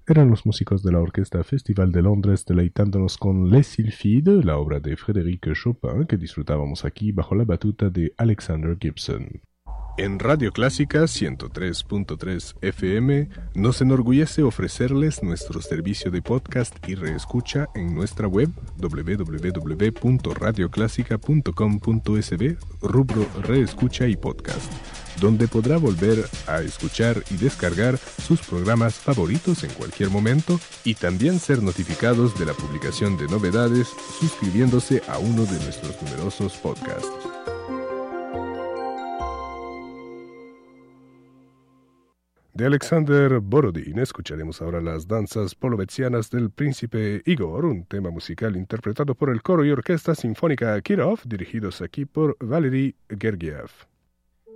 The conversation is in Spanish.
eran los músicos de la Orquesta Festival de Londres deleitándonos con Les Sylphides, la obra de Frédéric Chopin, que disfrutábamos aquí bajo la batuta de Alexander Gibson. En Radio Clásica 103.3 FM nos enorgullece ofrecerles nuestro servicio de podcast y reescucha en nuestra web www.radioclásica.com.sb, rubro Reescucha y Podcast, donde podrá volver a escuchar y descargar sus programas favoritos en cualquier momento y también ser notificados de la publicación de novedades suscribiéndose a uno de nuestros numerosos podcasts. De Alexander Borodin escucharemos ahora las danzas polovetzianas del príncipe Igor, un tema musical interpretado por el coro y orquesta sinfónica Kirov, dirigidos aquí por Valery Gergiev.